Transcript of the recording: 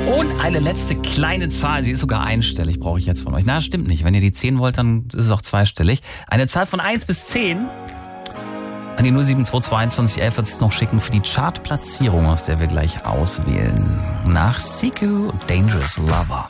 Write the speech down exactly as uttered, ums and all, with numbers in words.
Und eine letzte kleine Zahl, sie ist sogar einstellig, brauche ich jetzt von euch. Na, stimmt nicht. Wenn ihr die zehn wollt, dann ist es auch zweistellig. Eine Zahl von eins bis zehn. An die null sieben zwei zwei einundzwanzig elf wird es noch schicken für die Chartplatzierung, aus der wir gleich auswählen. Nach Siku, Dangerous Lover.